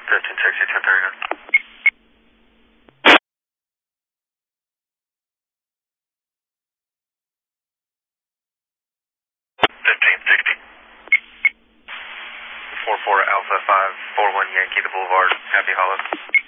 1060, 1039. 1560. 44 Alpha 541 Yankee, the Boulevard, Happy Hollow.